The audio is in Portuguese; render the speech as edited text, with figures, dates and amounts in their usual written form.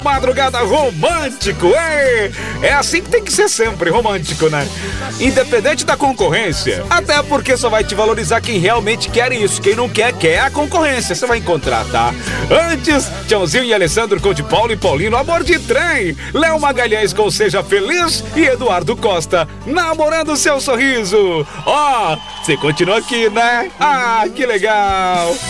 Madrugada romântico, é assim que tem que ser sempre, romântico, né? Independente da concorrência. Até porque só vai te valorizar quem realmente quer isso. Quem não quer, quer a concorrência. Você vai encontrar, tá? Antes, Tchãozinho e Alessandro com de Paulo e Paulinho, Amor de Trem. Léo Magalhães com Seja Feliz e Eduardo Costa, Namorando Seu Sorriso. Ó, você continua aqui, né? Ah, que legal!